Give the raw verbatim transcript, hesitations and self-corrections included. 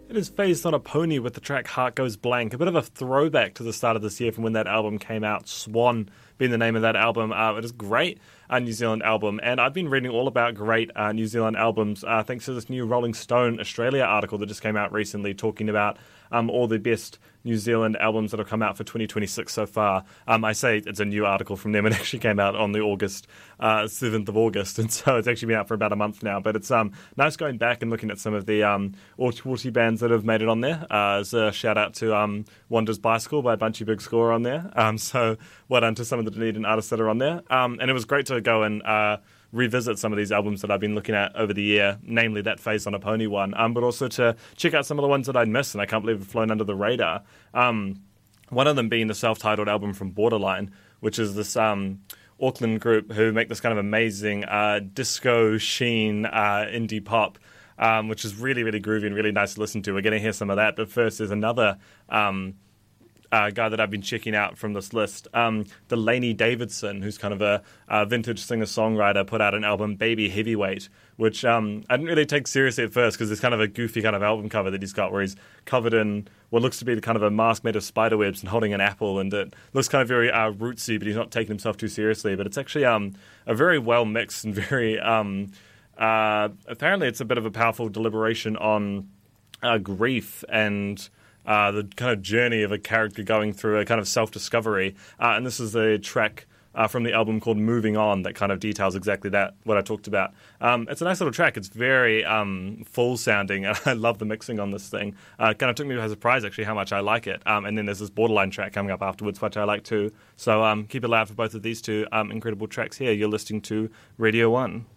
It is Phased on a Pony with the track Heart Goes Blank, a bit of a throwback to the start of this year from when that album came out, Swan being the name of that album. Uh, it is great uh, New Zealand album, and I've been reading all about great uh, New Zealand albums uh, thanks to this new Rolling Stone Australia article that just came out recently talking about um, all the best New Zealand albums that have come out for twenty twenty-six so far. Um, I say it's a new article from them. It actually came out on the August, uh, seventh of August, and so it's actually been out for about a month now. But it's um, nice going back and looking at some of the um, Ōtawoti bands that have made it on there. Uh, as a shout out to um, Wander's Bicycle by Bunchy Big Score on there. Um, so well done to some of the Dunedin artists that are on there. Um, and it was great to go and uh, revisit some of these albums that I've been looking at over the year, namely that Phased on a Pony one, um, but also to check out some of the ones that I'd missed and I can't believe have flown under the radar. Um, one of them being the self-titled album from Borderline, which is this um, Auckland group who make this kind of amazing uh, disco sheen uh, indie pop, um, which is really, really groovy and really nice to listen to. We're going to hear some of that, but first there's another um, Uh, guy that I've been checking out from this list, um, Delaney Davidson, who's kind of a, a vintage singer-songwriter, put out an album, Baby Heavyweight, which um, I didn't really take seriously at first because it's kind of a goofy kind of album cover that he's got where he's covered in what looks to be the kind of a mask made of spider webs and holding an apple, and it looks kind of very uh, rootsy, but he's not taking himself too seriously. But it's actually um, a very well-mixed and very... Um, uh, apparently it's a bit of a powerful deliberation on uh, grief and... Uh, the kind of journey of a character going through a kind of self-discovery. Uh, and this is a track uh, from the album called Moving On that kind of details exactly that, what I talked about. Um, it's a nice little track. It's very um, full-sounding, and I love the mixing on this thing. Uh, it kind of took me by surprise, actually, how much I like it. Um, and then there's this Borderline track coming up afterwards, which I like too. So um, keep it loud for both of these two um, incredible tracks here. You're listening to Radio one.